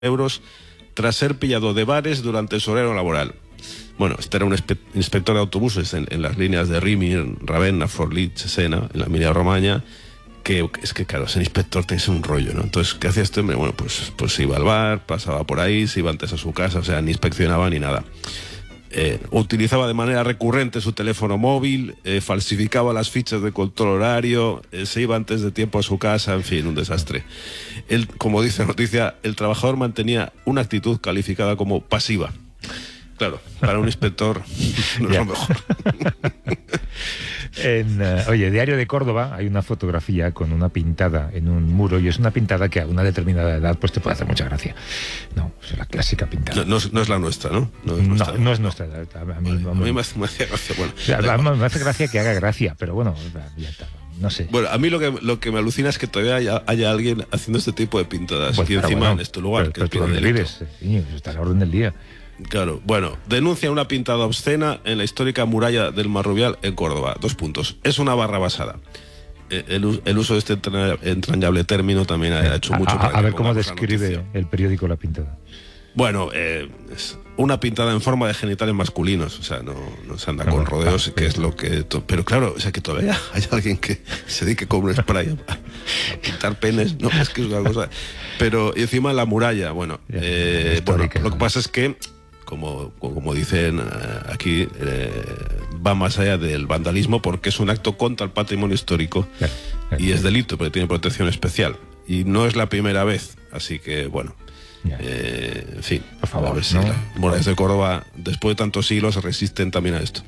euros tras ser pillado de bares durante su horario laboral. Bueno, este era un inspector de autobuses en las líneas de Rimini, Ravenna, Forlì, Cesena, en la Emilia-Romagna, que es que, claro, ser inspector tiene un rollo, ¿no? Entonces, ¿qué hacía este hombre? Bueno, pues iba al bar, pasaba por ahí, se iba antes a su casa, o sea, ni inspeccionaba ni nada. Utilizaba de manera recurrente su teléfono móvil, falsificaba las fichas de control horario, se iba antes de tiempo a su casa, en fin, un desastre. Él, como dice la noticia, el trabajador mantenía una actitud calificada como pasiva. Claro, para un inspector no es lo mejor. Oye, Diario de Córdoba, hay una fotografía con una pintada en un muro, y es una pintada que a una determinada edad pues te puede hacer mucha gracia. No, es la clásica pintada. No es la nuestra, ¿no? No es nuestra edad. A mí me hace gracia. Bueno, o sea, me hace gracia que haga gracia, pero bueno, ya está. No sé. Bueno, a mí lo que me alucina es que todavía haya alguien haciendo este tipo de pintadas, pues, y encima bueno, en este lugar. Pero tú dónde vives, está a la orden del día. Claro, bueno, denuncia una pintada obscena en la histórica muralla del Marrubial en Córdoba. 2 puntos. Es una barra basada. El uso de este entrañable término también ha hecho mucho. A ver cómo describe el periódico la pintada. Bueno, es una pintada en forma de genitales masculinos, o sea, no se anda con rodeos, que es lo que... Pero claro, o sea, que todavía hay alguien que se dedique con un spray a pintar penes, no, es que es una cosa... Pero y encima la muralla, bueno, lo que pasa es que, como dicen aquí, va más allá del vandalismo porque es un acto contra el patrimonio histórico y es delito porque tiene protección especial. Y no es la primera vez, así que, bueno... en fin, por favor, a ver si las murallas de Córdoba, después de tantos siglos, resisten también a esto.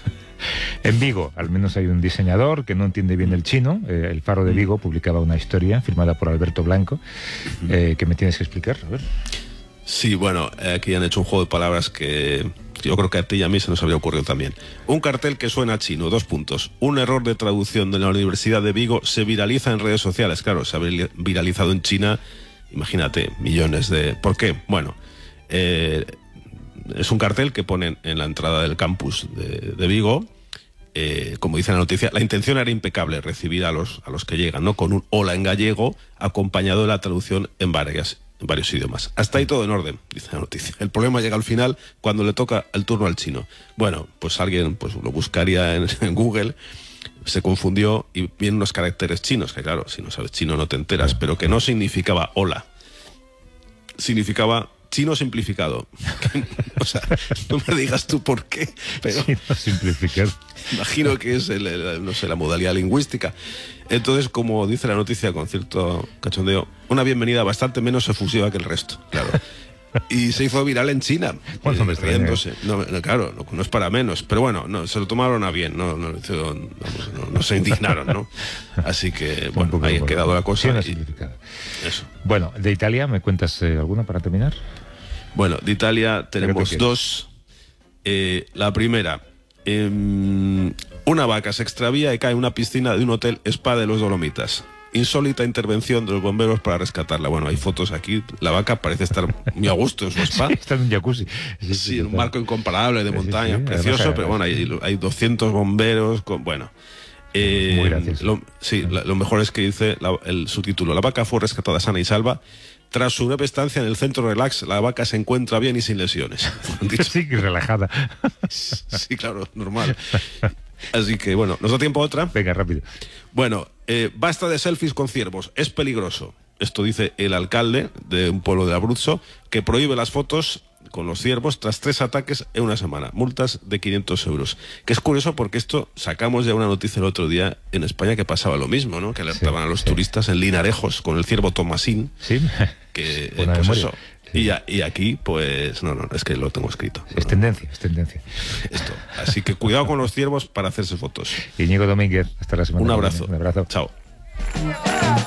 En Vigo, al menos hay un diseñador que no entiende bien el chino. El Faro de Vigo publicaba una historia firmada por Alberto Blanco, que me tienes que explicar, a ver. Sí, bueno, aquí han hecho un juego de palabras que yo creo que a ti y a mí se nos habría ocurrido también. Un cartel que suena chino, 2 puntos. Un error de traducción de la Universidad de Vigo se viraliza en redes sociales. Claro, se ha viralizado en China. Imagínate, millones de... ¿Por qué? Bueno, es un cartel que ponen en la entrada del campus de Vigo. Como dice la noticia, la intención era impecable, recibir a los que llegan, ¿no? Con un hola en gallego, acompañado de la traducción en varios idiomas. Hasta ahí todo en orden, dice la noticia. El problema llega al final, cuando le toca el turno al chino. Bueno, pues alguien lo buscaría en Google... Se confundió y vienen unos caracteres chinos, que claro, si no sabes chino no te enteras, pero que no significaba hola. Significaba chino simplificado. O sea, no me digas tú por qué, pero... Chino simplificado. Imagino que es, no sé, la modalidad lingüística. Entonces, como dice la noticia con cierto cachondeo, una bienvenida bastante menos efusiva que el resto, claro. Y se hizo viral en China, riéndose. Claro, no es para menos, pero bueno, se lo tomaron a bien, no se indignaron, ¿no? Así que, bueno, ahí ha quedado la cosa. Eso. Bueno, de Italia, ¿me cuentas alguna para terminar? Bueno, de Italia tenemos 2. La primera, una vaca se extravía y cae en una piscina de un hotel spa de los Dolomitas. Insólita intervención de los bomberos para rescatarla. Bueno, hay fotos aquí. La vaca parece estar muy a gusto en su spa. Sí, está en un jacuzzi. Sí, en un marco incomparable de montaña, precioso, pero bueno, hay 200 bomberos. Bueno, muy gracioso. Lo mejor es que dice el subtítulo: la vaca fue rescatada sana y salva. Tras su breve estancia en el centro relax, la vaca se encuentra bien y sin lesiones. Sí, que relajada. Sí, claro, normal. Así que, bueno, ¿nos da tiempo a otra? Venga, rápido. Bueno, basta de selfies con ciervos, es peligroso. Esto dice el alcalde de un pueblo de Abruzzo, que prohíbe las fotos con los ciervos tras 3 ataques en una semana. Multas de 500 euros. Que es curioso porque esto, sacamos ya una noticia el otro día en España que pasaba lo mismo, ¿no? Que alertaban a los turistas en Linarejos con el ciervo Tomasín. Sí. Que, pues eso. Sí. Y aquí, pues, no, es que lo tengo escrito. Es tendencia. Esto. Así que cuidado con los ciervos para hacerse fotos. Íñigo Domínguez, hasta la semana. Un abrazo. Un abrazo. Chao.